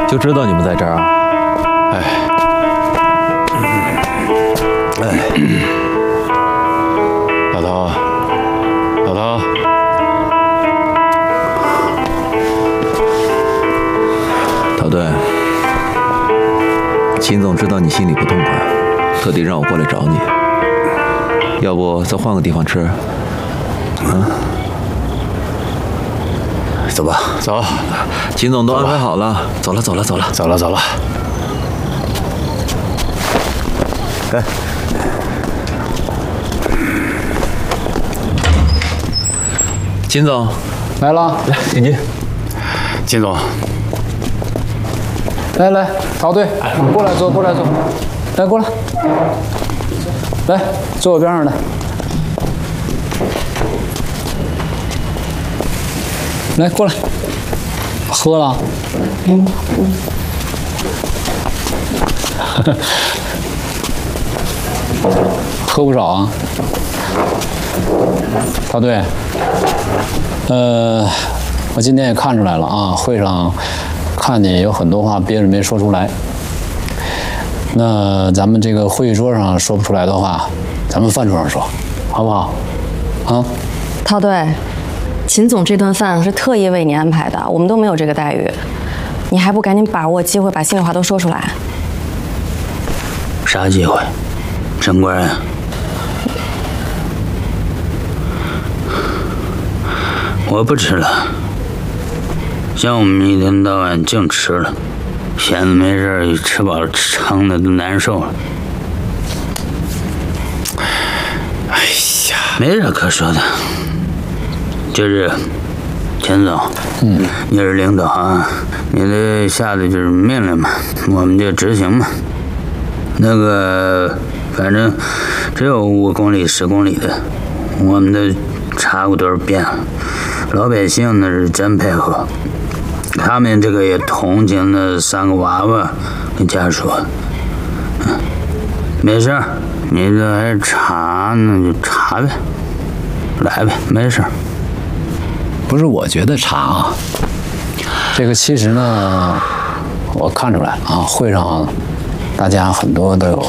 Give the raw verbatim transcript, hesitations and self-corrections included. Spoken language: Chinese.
就知道你们在这儿啊！哎，哎，老头，老头， 陶队，秦总知道你心里不痛快，特地让我过来找你。要不再换个地方吃？啊？走吧， 走。 秦总都安排好了，走了，走了，走了， 走了，走了。 来，秦总来了， 来，请进。 秦总， 来来，陶队，过来坐，过来坐，来过来，来坐我边上来。来过来，喝了。嗯嗯。喝不少啊，陶队。呃，我今天也看出来了啊，会上看见有很多话憋着没说出来。那咱们这个会议桌上说不出来的话，咱们饭桌上说，好不好？啊， 陶队。秦总这顿饭是特意为你安排的，我们都没有这个待遇，你还不赶紧把握机会把心里话都说出来？ 啥机会？陈官人，我不吃了，像我们一天到晚净吃了，闲着没事吃饱了撑的都难受了。 哎呀， 没啥可说的。就是钱总，嗯，你是领导啊，你的下的就是命令嘛，我们就执行嘛。那个，反正只有五公里、十公里的，我们都查过多少遍了。老百姓那是真配合，他们这个也同情那三个娃娃跟家属。嗯，没事，你这还查，那就查呗，来呗，没事。 不是我觉得查啊，这个其实呢，我看出来了啊，会上大家很多都有